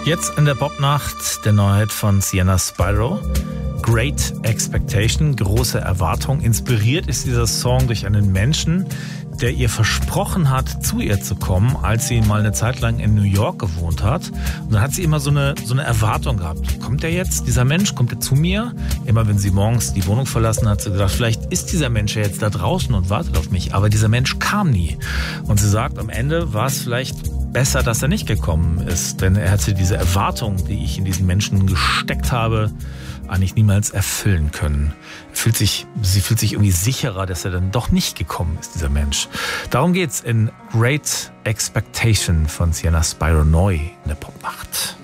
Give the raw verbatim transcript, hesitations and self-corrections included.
Jetzt in der Popnacht der Neuheit von Sienna Spyro. Great Expectation, große Erwartung. Inspiriert ist dieser Song durch einen Menschen, der ihr versprochen hat, zu ihr zu kommen, als sie mal eine Zeit lang in New York gewohnt hat. Und dann hat sie immer so eine, so eine Erwartung gehabt. Kommt der jetzt, dieser Mensch, kommt er zu mir? Immer wenn sie morgens die Wohnung verlassen hat, hat sie gedacht, vielleicht ist dieser Mensch ja jetzt da draußen und wartet auf mich. Aber dieser Mensch kam nie. Und sie sagt, am Ende war es vielleicht besser, dass er nicht gekommen ist. Denn er hatte diese Erwartung, die ich in diesen Menschen gesteckt habe, eigentlich niemals erfüllen können. Fühlt sich, sie fühlt sich irgendwie sicherer, dass er dann doch nicht gekommen ist, dieser Mensch. Darum geht's in Great Expectation von Sienna Spyro neu in der Popnacht.